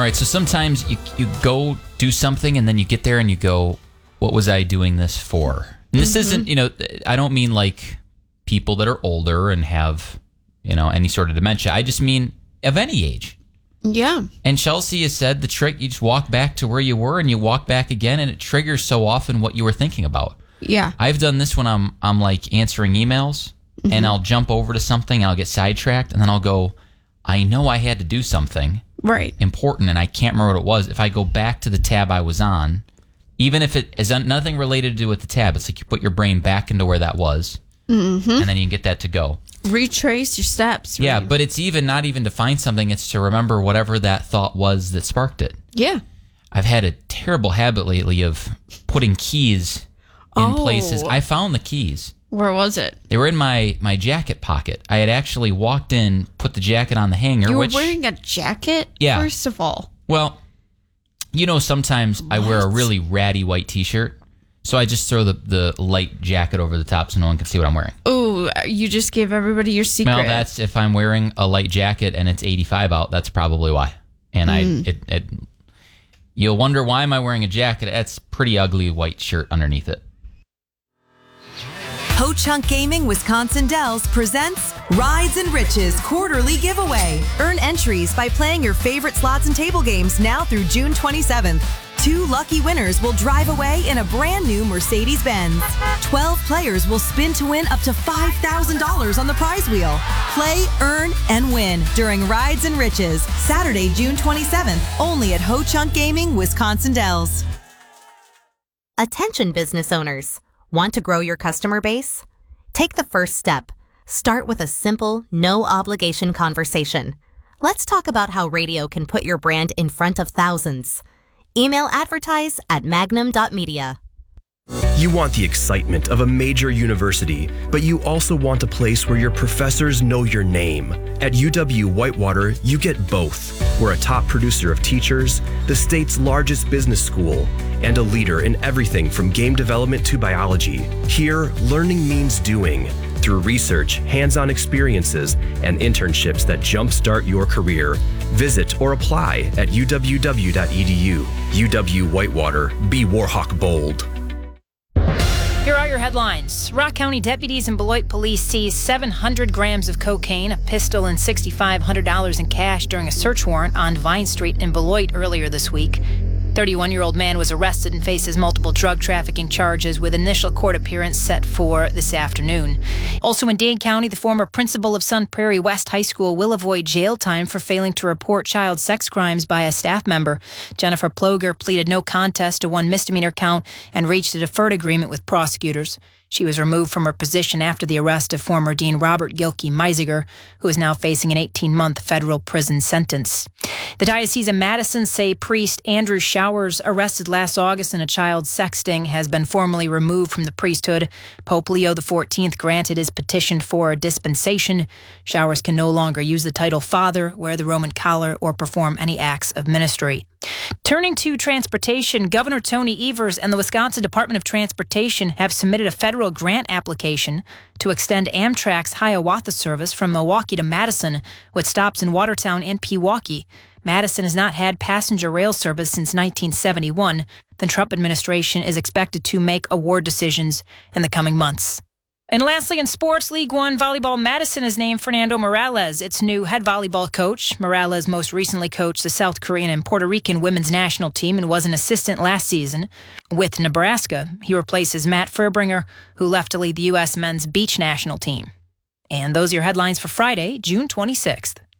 right, so sometimes you go do something and then you get there and you go, what was I doing this for? And this isn't, I don't mean like people that are older and have, any sort of dementia. I just mean of any age. Yeah. And Chelsea has said the trick, you just walk back to where you were and you walk back again, and it triggers so often what you were thinking about. Yeah. I've done this when I'm like answering emails, and I'll jump over to something, I'll get sidetracked, and then I'll go, I know I had to do something important, and I can't remember what it was. If I go back to the tab I was on, even if it has nothing related to do with the tab, it's like you put your brain back into where that was, and then you can get that to go. Retrace your steps. Right? Yeah, but it's not even to find something, it's to remember whatever that thought was that sparked it. Yeah. I've had a terrible habit lately of putting keys in places. I found the keys. Where was it? They were in my jacket pocket. I had actually walked in, put the jacket on the hanger. You were wearing a jacket? Yeah. First of all. Well, sometimes I wear a really ratty white t-shirt, so I just throw the light jacket over the top so no one can see what I'm wearing. Oh, you just gave everybody your secret. Well, that's if I'm wearing a light jacket and it's 85 out, that's probably why. And you'll wonder, why am I wearing a jacket? That's pretty ugly white shirt underneath it. Ho Chunk Gaming Wisconsin Dells presents Rides and Riches Quarterly Giveaway. Earn entries by playing your favorite slots and table games now through June 27th. 2 lucky winners will drive away in a brand new Mercedes-Benz. 12 players will spin to win up to $5,000 on the prize wheel. Play, earn, and win during Rides and Riches, Saturday, June 27th, only at Ho Chunk Gaming Wisconsin Dells. Attention business owners. Want to grow your customer base? Take the first step. Start with a simple, no-obligation conversation. Let's talk about how radio can put your brand in front of thousands. Email advertise@magnum.media. You want the excitement of a major university, but you also want a place where your professors know your name. At UW-Whitewater, you get both. We're a top producer of teachers, the state's largest business school, and a leader in everything from game development to biology. Here, learning means doing, through research, hands-on experiences, and internships that jumpstart your career. Visit or apply at uww.edu. UW-Whitewater, be Warhawk bold. Here are your headlines. Rock County deputies and Beloit police seized 700 grams of cocaine, a pistol, and $6,500 in cash during a search warrant on Vine Street in Beloit earlier this week. 31-year-old man was arrested and faces multiple drug trafficking charges, with initial court appearance set for this afternoon. Also in Dane County, the former principal of Sun Prairie West High School will avoid jail time for failing to report child sex crimes by a staff member. Jennifer Ploger pleaded no contest to one misdemeanor count and reached a deferred agreement with prosecutors. She was removed from her position after the arrest of former Dean Robert Gilkey Meisiger, who is now facing an 18-month federal prison sentence. The Diocese of Madison say priest Andrew Showers, arrested last August in a child sexting, has been formally removed from the priesthood. Pope Leo XIV granted his petition for a dispensation. Showers can no longer use the title father, wear the Roman collar, or perform any acts of ministry. Turning to transportation, Governor Tony Evers and the Wisconsin Department of Transportation have submitted a federal grant application to extend Amtrak's Hiawatha service from Milwaukee to Madison, with stops in Watertown and Pewaukee. Madison has not had passenger rail service since 1971. The Trump administration is expected to make award decisions in the coming months. And lastly, in sports, League One Volleyball, Madison has named Fernando Morales its new head volleyball coach. Morales most recently coached the South Korean and Puerto Rican women's national team and was an assistant last season with Nebraska. He replaces Matt Furbringer, who left to lead the U.S. men's beach national team. And those are your headlines for Friday, June 26th.